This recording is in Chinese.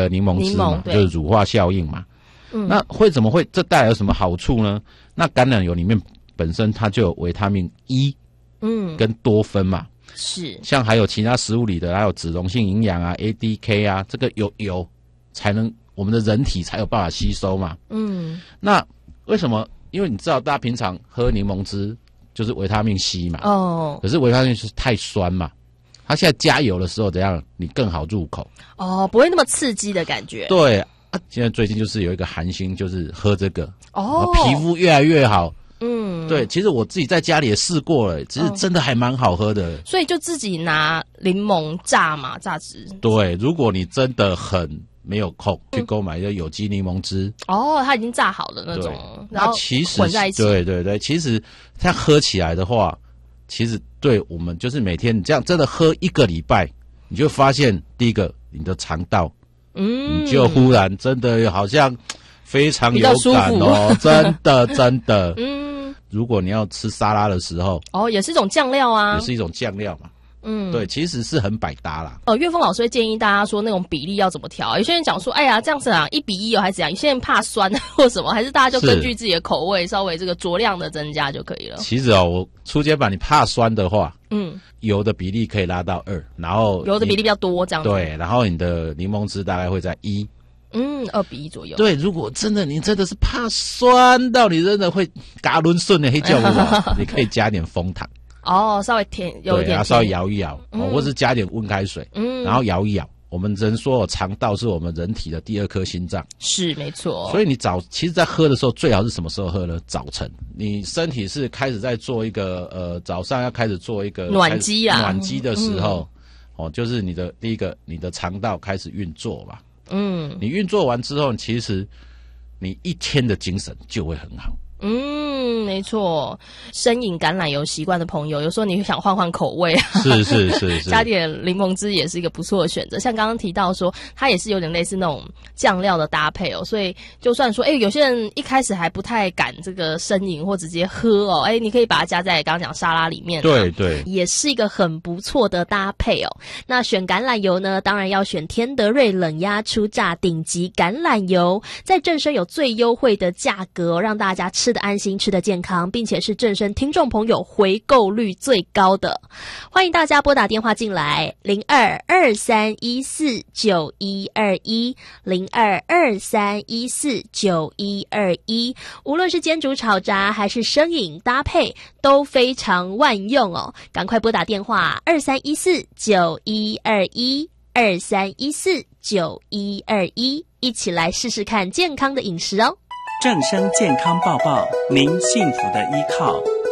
个柠檬汁嘛，就是乳化效应嘛。那怎么会这带来有什么好处呢？那橄榄油里面本身它就有维他命 E， 跟多酚嘛。 是， 像还有其他食物里的，还有脂溶性营养啊 ，ADK 啊，这个油才能我们的人体才有办法吸收嘛。那为什么？因为你知道，大家平常喝柠檬汁就是维他命 C 嘛。可是维他命就是太酸嘛。它现在加油的时候怎样？你更好入口。 不会那么刺激的感觉。 对啊，现在最近就是有一个韩星，就是喝这个，皮肤越来越好。对，其实我自己在家里也试过了，其实真的还蛮好喝的。 所以就自己拿柠檬榨嘛，榨汁。 对，如果你真的很没有空，去购买一个有机柠檬汁。 它已经榨好的那种，然后其实混在一起。 对，其实它喝起来的话，其实对我们就是每天你这样真的喝1个礼拜，你就发现第一个你的肠道，你就忽然真的好像非常有感哦，真的。如果你要吃沙拉的时候， 也是一种酱料啊， 也是一种酱料嘛。对，其实是很百搭啦。 岳峰老师会建议大家说那种比例要怎么调。有些人讲说，哎呀，这样子啊，1:1还是怎样？有些人怕酸或什么，还是大家就根据自己的口味稍微这个酌量的增加就可以了。 其实我初阶版你怕酸的话，油的比例可以拉到2，然后油的比例比较多这样子。 对，然后你的柠檬汁大概会在1。 2:1左右。 对，如果你真的是怕酸到你真的会嘎抡顺的黑椒你可以加点枫糖。 稍微甜，有一点甜， 稍微摇一摇，或是加点温开水，然后摇一摇。我们人说肠道是我们人体的第2颗心脏， 是没错。 所以你其实在喝的时候，最好是什么时候喝呢？早晨，你身体是开始在做一个早上要开始做一个暖机啊， 暖机的时候，就是你的第一个，你的肠道开始运作嘛。你运作完之后，其实你一天的精神就会很好。 没错，生饮橄榄油习惯的朋友，有时候你想换换口味啊， 是， 加点柠檬汁也是一个不错的选择。像刚刚提到说，它也是有点类似那种酱料的搭配所以就算说，有些人一开始还不太敢这个生饮或直接喝你可以把它加在刚刚讲沙拉里面， 对， 也是一个很不错的搭配那选橄榄油呢，当然要选天德瑞冷压初榨顶级橄榄油，在正声有最优惠的价格让大家吃得安心，吃得健康，并且是正声听众朋友回购率最高的。欢迎大家拨打电话进来0223149121 0223149121，无论是煎煮炒炸还是生饮搭配都非常万用赶快拨打电话23149121 23149121，一起来试试看健康的饮食正声健康报报，您幸福的依靠。